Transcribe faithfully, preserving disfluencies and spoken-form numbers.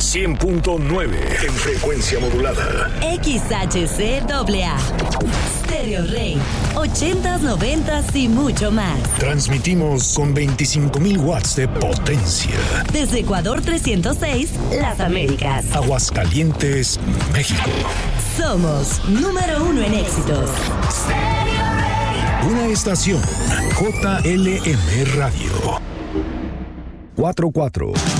cien punto nueve en frecuencia modulada. X H C A A. Stereo Rey. ochentas, noventas y mucho más. Transmitimos con veinticinco mil watts de potencia. Desde Ecuador trescientos seis, Las Américas. Aguascalientes, México. Somos número uno en éxitos. Una estación J L M Radio. cuatro cuatro.